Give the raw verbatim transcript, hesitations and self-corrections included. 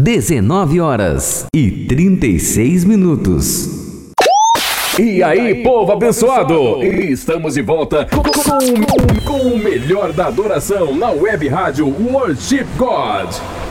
dezenove horas e trinta e seis minutos. E aí, povo abençoado! Estamos de volta com, com, com o melhor da adoração na web rádio Worship God.